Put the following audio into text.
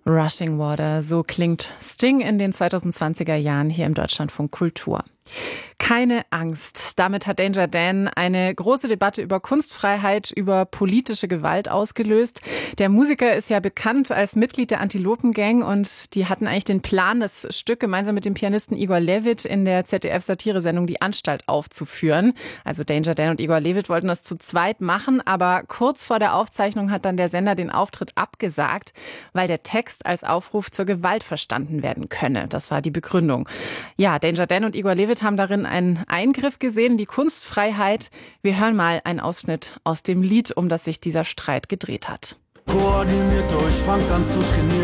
Rushing Water, so klingt Sting in den 2020er Jahren hier im Deutschlandfunk Kultur. Keine Angst. Damit hat Danger Dan eine große Debatte über Kunstfreiheit, über politische Gewalt ausgelöst. Der Musiker ist ja bekannt als Mitglied der Antilopen-Gang und die hatten eigentlich den Plan, das Stück gemeinsam mit dem Pianisten Igor Levit in der ZDF-Satiresendung Die Anstalt aufzuführen. Also Danger Dan und Igor Levit wollten das zu zweit machen, aber kurz vor der Aufzeichnung hat dann der Sender den Auftritt abgesagt, weil der Text als Aufruf zur Gewalt verstanden werden könne. Das war die Begründung. Ja, Danger Dan und Igor Levit haben darin einen Eingriff gesehen, die Kunstfreiheit. Wir hören mal einen Ausschnitt aus dem Lied, um das sich dieser Streit gedreht hat. Koordiniert euch, fangt an zu trainieren.